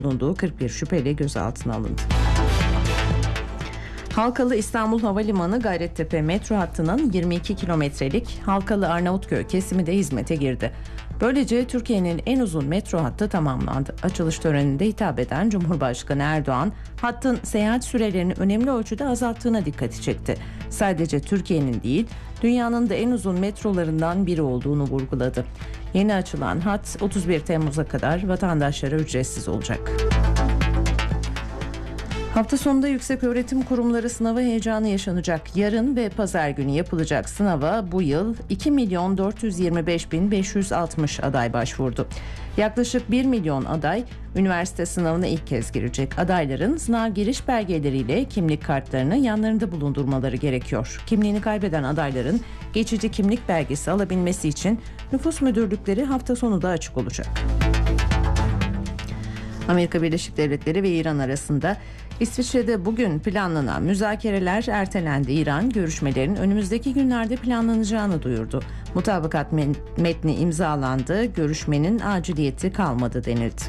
bulunduğu 41 şüpheli gözaltına alındı. Halkalı İstanbul Havalimanı Gayrettepe metro hattının 22 kilometrelik Halkalı Arnavutköy kesimi de hizmete girdi. Böylece Türkiye'nin en uzun metro hattı tamamlandı. Açılış töreninde hitap eden Cumhurbaşkanı Erdoğan, hattın seyahat sürelerini önemli ölçüde azalttığına dikkati çekti. Sadece Türkiye'nin değil, dünyanın da en uzun metrolarından biri olduğunu vurguladı. Yeni açılan hat 31 Temmuz'a kadar vatandaşlara ücretsiz olacak. Hafta sonunda yükseköğretim kurumları sınavı heyecanı yaşanacak. Yarın ve pazar günü yapılacak sınava bu yıl 2.425.560 aday başvurdu. Yaklaşık 1 milyon aday üniversite sınavına ilk kez girecek. Adayların sınav giriş belgeleriyle kimlik kartlarını yanlarında bulundurmaları gerekiyor. Kimliğini kaybeden adayların geçici kimlik belgesi alabilmesi için nüfus müdürlükleri hafta sonu da açık olacak. Amerika Birleşik Devletleri ve İran arasında İsviçre'de bugün planlanan müzakereler ertelendi. İran görüşmelerin önümüzdeki günlerde planlanacağını duyurdu. Mutabakat metni imzalandı. Görüşmenin aciliyeti kalmadı denildi.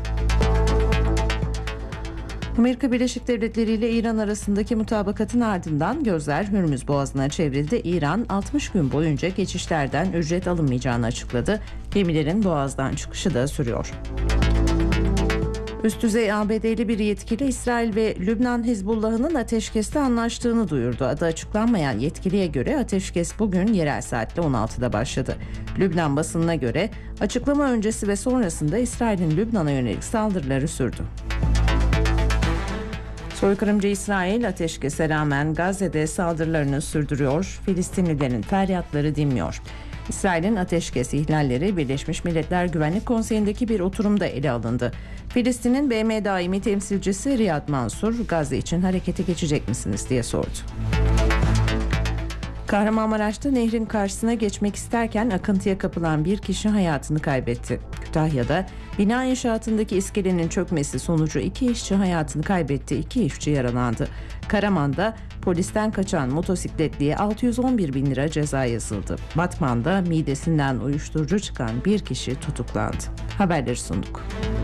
Amerika Birleşik Devletleri ile İran arasındaki mutabakatın ardından gözler Hürmüz Boğazı'na çevrildi. İran 60 gün boyunca geçişlerden ücret alınmayacağını açıkladı. Gemilerin Boğaz'dan çıkışı da sürüyor. Üst düzey ABD'li bir yetkili İsrail ve Lübnan Hizbullah'ının ateşkeste anlaştığını duyurdu. Adı açıklanmayan yetkiliye göre ateşkes bugün yerel saatle 16'da başladı. Lübnan basınına göre açıklama öncesi ve sonrasında İsrail'in Lübnan'a yönelik saldırıları sürdü. Soykırımcı İsrail ateşkese rağmen Gazze'de saldırılarını sürdürüyor. Filistinlilerin feryatları dinmiyor. İsrail'in ateşkes ihlalleri Birleşmiş Milletler Güvenlik Konseyi'ndeki bir oturumda ele alındı. Filistin'in BM daimi temsilcisi Riyad Mansur, Gazze için harekete geçecek misiniz diye sordu. Kahramanmaraş'ta nehrin karşısına geçmek isterken akıntıya kapılan bir kişi hayatını kaybetti. Kütahya'da bina inşaatındaki iskelenin çökmesi sonucu 2 işçi hayatını kaybetti, 2 işçi yaralandı. Karaman'da polisten kaçan motosikletliye 611 bin lira ceza yazıldı. Batman'da midesinden uyuşturucu çıkan bir kişi tutuklandı. Haberleri sunduk.